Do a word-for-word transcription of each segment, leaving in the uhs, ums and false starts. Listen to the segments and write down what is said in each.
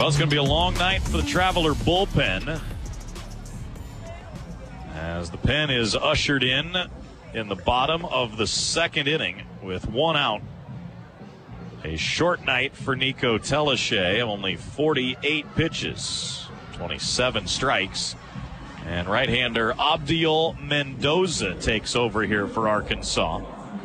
Well, it's going to be a long night for the Traveler bullpen as the pen is ushered in in the bottom of the second inning with one out. A short night for Nico Teleshay, only forty-eight pitches, twenty-seven strikes. And right-hander Abdiel Mendoza takes over here for Arkansas.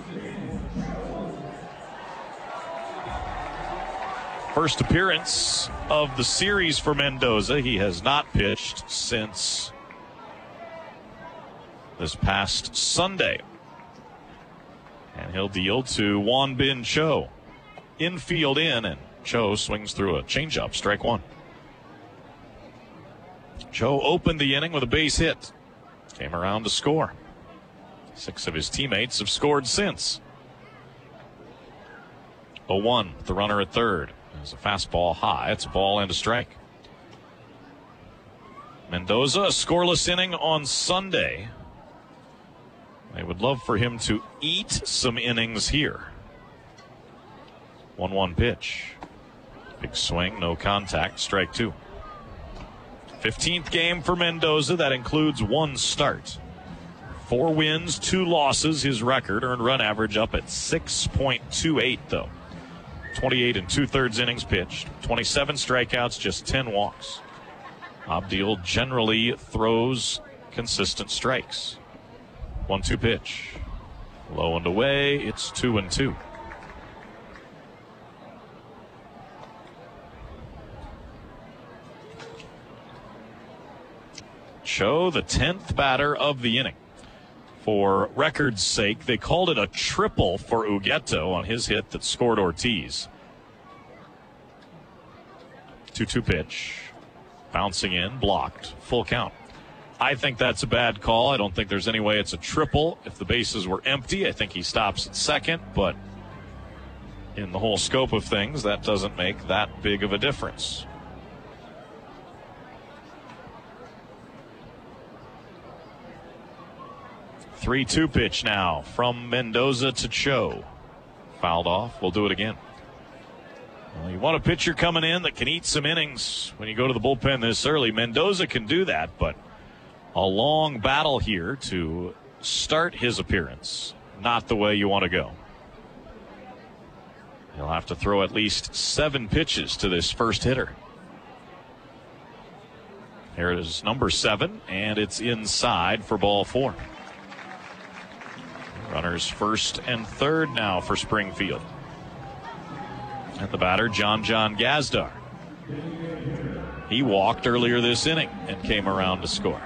First appearance of the series for Mendoza. He has not pitched since this past Sunday. And he'll deal to Won Bin Cho. Infield in, and Cho swings through a changeup, strike one. Cho opened the inning with a base hit. Came around to score. Six of his teammates have scored since. oh one, the runner at third. There's a fastball high. It's a ball and a strike. Mendoza, a scoreless inning on Sunday. They would love for him to eat some innings here. one one pitch. Big swing, no contact, strike two. fifteenth game for Mendoza. That includes one start. Four wins, two losses. His record, earned run average up at six point two eight, though. twenty-eight and two-thirds innings pitched. twenty-seven strikeouts, just ten walks. Abdiel generally throws consistent strikes. one two pitch. Low and away. It's two and two. Cho, the tenth batter of the inning. For record's sake, they called it a triple for Ugueto on his hit that scored Ortiz. two two pitch. Bouncing in, blocked, full count. I think that's a bad call. I don't think there's any way it's a triple. If the bases were empty, I think he stops at second, but in the whole scope of things, that doesn't make that big of a difference. three two pitch now from Mendoza to Cho. Fouled off. We'll do it again. Well, you want a pitcher coming in that can eat some innings when you go to the bullpen this early. Mendoza can do that, but a long battle here to start his appearance. Not the way you want to go. He'll have to throw at least seven pitches to this first hitter. Here it is, number seven, and it's inside for ball four. Runners first and third now for Springfield. At the batter, John John Gazdar. He walked earlier this inning and came around to score.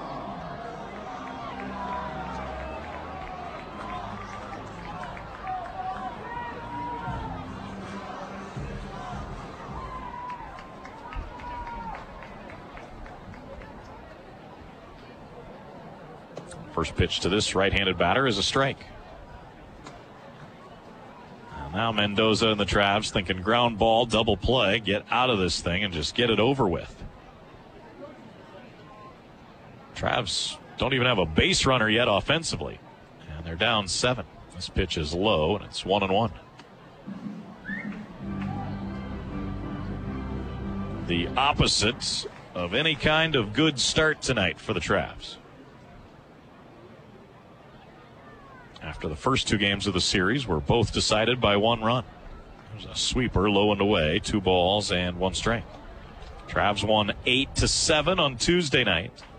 First pitch to this right-handed batter is a strike. And now Mendoza and the Travs thinking ground ball, double play, get out of this thing and just get it over with. Travs don't even have a base runner yet offensively, and they're down seven. This pitch is low, and it's one and one. The opposite of any kind of good start tonight for the Travs. After the first two games of the series were both decided by one run. There's a sweeper low and away, two balls and one strike. Travs won eight to seven on Tuesday night.